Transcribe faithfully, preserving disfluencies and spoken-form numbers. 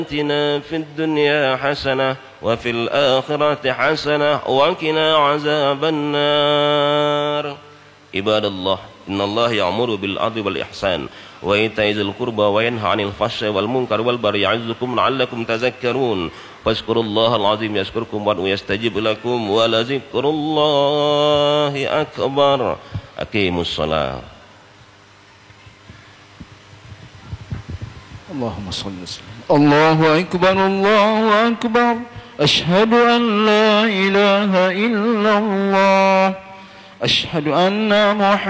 آتنا في الدنيا حسنة وفي الآخرة حسنة وقنا عذاب النار. عباد الله إن الله يأمر بالعدل والإحسان وإيتاء ذي القربى وينهى عن الفحشاء والمنكر والبغي يعظكم لعلكم تذكرون فاذكروا الله العظيم يذكركم وادعوه يستجب لكم ولذكر الله أكبر. أقيموا الصلاة. اللهم صل وسلم. الله أكبر الله أكبر أشهد أن لا إله إلا الله أشهد أن محمد